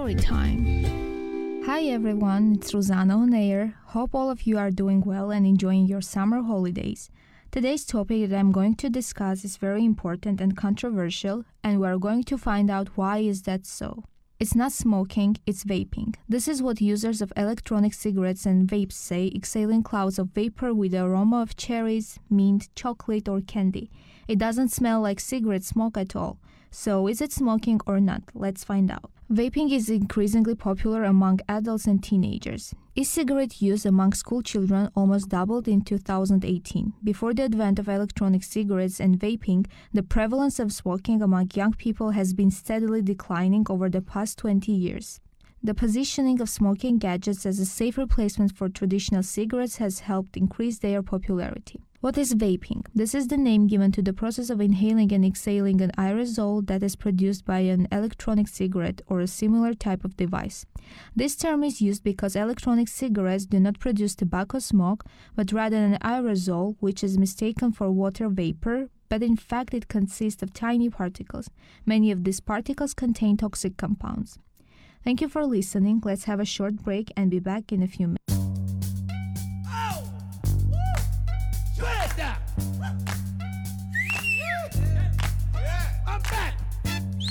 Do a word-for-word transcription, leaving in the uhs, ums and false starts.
story time. Hi everyone, it's Rosanna on air. Hope all of you are doing well and enjoying your summer holidays. Today's topic that I'm going to discuss is very important and controversial, and we're going to find out why is that so. It's not smoking, it's vaping. This is what users of electronic cigarettes and vapes say, exhaling clouds of vapor with the aroma of cherries, mint, chocolate, or candy. It doesn't smell like cigarette smoke at all. So, is it smoking or not? Let's find out. Vaping is increasingly popular among adults and teenagers. E-cigarette use among school children almost doubled in two thousand eighteen. Before the advent of electronic cigarettes and vaping, the prevalence of smoking among young people has been steadily declining over the past twenty years. The positioning of smoking gadgets as a safe replacement for traditional cigarettes has helped increase their popularity. What is vaping? This is the name given to the process of inhaling and exhaling an aerosol that is produced by an electronic cigarette or a similar type of device. This term is used because electronic cigarettes do not produce tobacco smoke, but rather an aerosol, which is mistaken for water vapor, but in fact it consists of tiny particles. Many of these particles contain toxic compounds. Thank you for listening. Let's have a short break and be back in a few minutes.